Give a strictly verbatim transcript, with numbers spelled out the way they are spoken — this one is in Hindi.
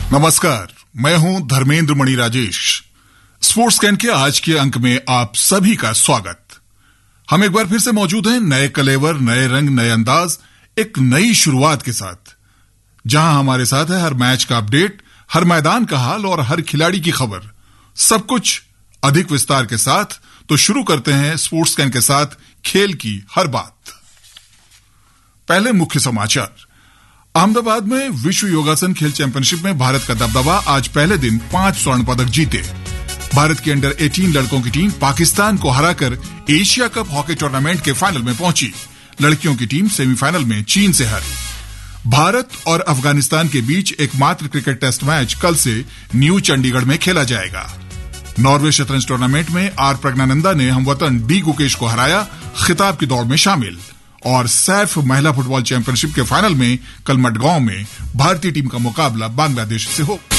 नमस्कार, मैं हूं धर्मेंद्र मणि राजेश। स्पोर्ट्स कैन के आज के अंक में आप सभी का स्वागत। हम एक बार फिर से मौजूद हैं नए कलेवर, नए रंग, नए अंदाज, एक नई शुरुआत के साथ, जहां हमारे साथ है हर मैच का अपडेट, हर मैदान का हाल और हर खिलाड़ी की खबर, सब कुछ अधिक विस्तार के साथ। तो शुरू करते हैं स्पोर्ट्स कैन के साथ खेल की हर बात। पहले मुख्य समाचार। अहमदाबाद में विश्व योगासन खेल चैंपियनशिप में भारत का दबदबा। आज पहले दिन पांच स्वर्ण पदक जीते। भारत की अंडर अठारह लड़कों की टीम पाकिस्तान को हराकर एशिया कप हॉकी टूर्नामेंट के फाइनल में पहुंची। लड़कियों की टीम सेमीफाइनल में चीन से हारी। भारत और अफगानिस्तान के बीच एकमात्र क्रिकेट टेस्ट मैच कल से न्यू चंडीगढ़ में खेला जाएगा। नॉर्वे शतरंज टूर्नामेंट में आर प्रज्ञानंदा ने हमवतन डी गुकेश को हराया, खिताब की दौड़ में शामिल। और सैफ महिला फुटबॉल चैंपियनशिप के फाइनल में कल मडगांव में भारतीय टीम का मुकाबला बांग्लादेश से हो।